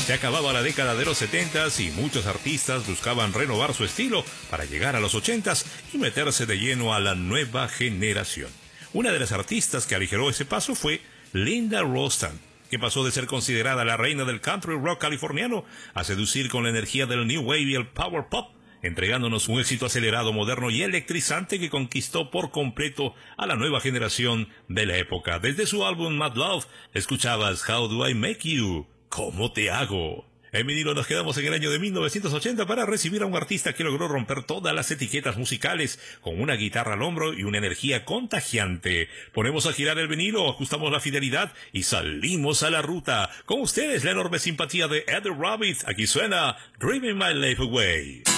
Se acababa la década de los 70s y muchos artistas buscaban renovar su estilo para llegar a los 80s y meterse de lleno a la nueva generación. Una de las artistas que aligeró ese paso fue Linda Ronstadt, que pasó de ser considerada la reina del country rock californiano a seducir con la energía del new wave y el power pop, entregándonos un éxito acelerado, moderno y electrizante que conquistó por completo a la nueva generación de la época. Desde su álbum Mad Love, escuchabas How Do I Make You? ¿Cómo te hago? En vinilo nos quedamos en el año de 1980 para recibir a un artista que logró romper todas las etiquetas musicales con una guitarra al hombro y una energía contagiante. Ponemos a girar el vinilo, ajustamos la fidelidad y salimos a la ruta. Con ustedes la enorme simpatía de Ed Rabbit. Aquí suena Dreaming My Life Away.